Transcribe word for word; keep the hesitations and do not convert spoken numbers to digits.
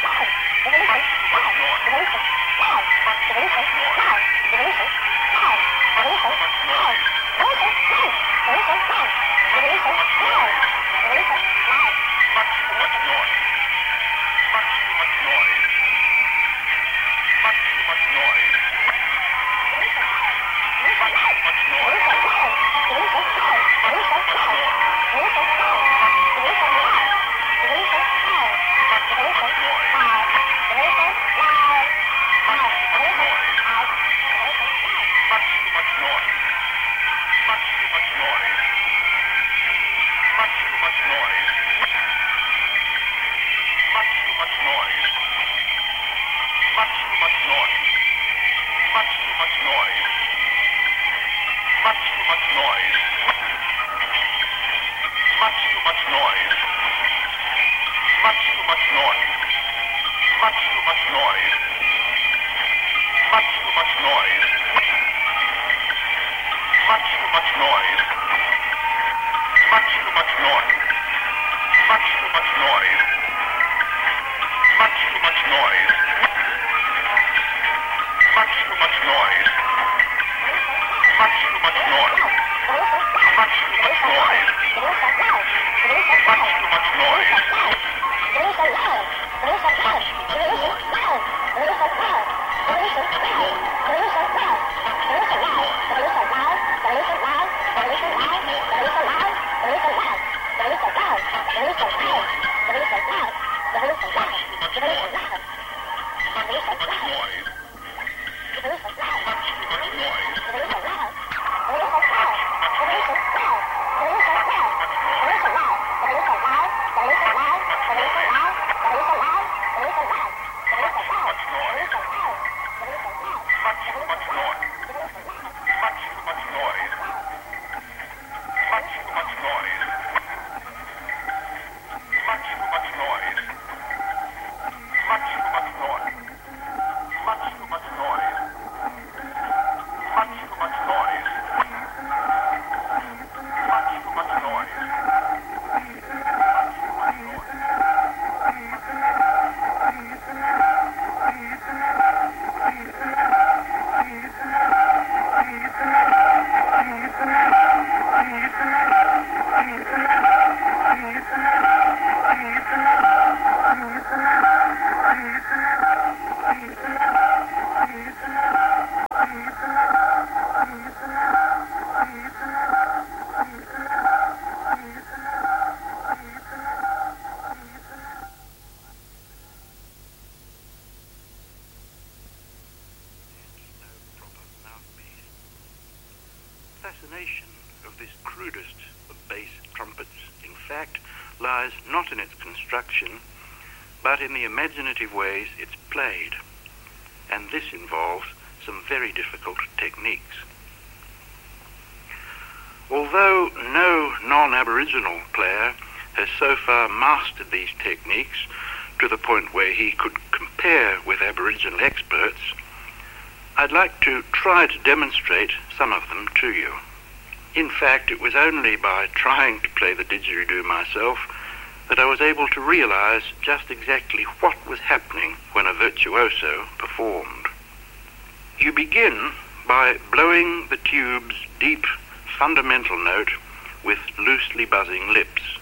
fascination of this crudest of bass trumpets, in fact, lies not in its construction, but in the imaginative ways it's played, and this involves some very difficult techniques. Although no non-Aboriginal player has so far mastered these techniques to the point where he could compare with Aboriginal experts, I'd like to try to demonstrate some of them to you. In fact, it was only by trying to play the didgeridoo myself that I was able to realize just exactly what was happening when a virtuoso performed. You begin by blowing the tube's deep, fundamental note with loosely buzzing lips.